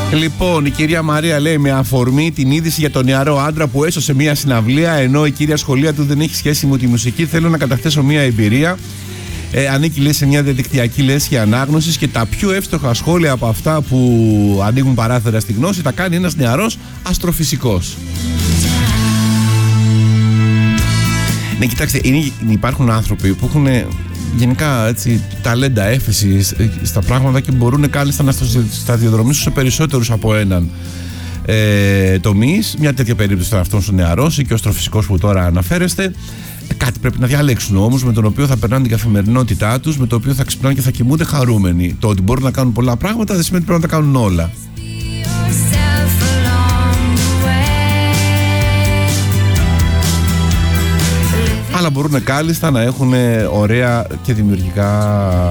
Λοιπόν, η κυρία Μαρία λέει με αφορμή την είδηση για τον νεαρό άντρα που έσωσε μια συναυλία, ενώ η κύρια σχολεία του δεν έχει σχέση με τη μουσική. Θέλω να καταθέσω μια εμπειρία. Ανήκει, λέει, σε μια διαδικτυακή λέσχη ανάγνωσης και τα πιο εύστοχα σχόλια από αυτά που ανοίγουν παράθυρα στη γνώση τα κάνει ένας νεαρός αστροφυσικός. Ναι, κοιτάξτε, υπάρχουν άνθρωποι που έχουν γενικά έτσι ταλέντα, έφεση στα πράγματα και μπορούν κάλλιστα να σταδιοδρομήσουν σε περισσότερους από έναν τομείς. Μια τέτοια περίπτωση ήταν αυτός ο νεαρός ή και ο αστροφυσικός που τώρα αναφέρεστε. Κάτι πρέπει να διαλέξουν όμως, με τον οποίο θα περνάνε την καθημερινότητά τους, με το οποίο θα ξυπνάνε και θα κοιμούνται χαρούμενοι. Το ότι μπορούν να κάνουν πολλά πράγματα δεν σημαίνει ότι πρέπει να τα κάνουν όλα. Αλλά μπορούν κάλλιστα να έχουν ωραία και δημιουργικά